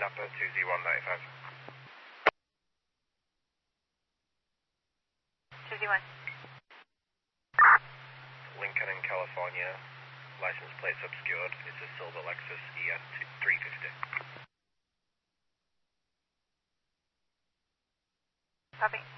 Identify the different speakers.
Speaker 1: Napa 2Z195.
Speaker 2: 2Z1.
Speaker 1: Lincoln in California. License plates obscured. It's a silver Lexus ES 350.
Speaker 2: Copy.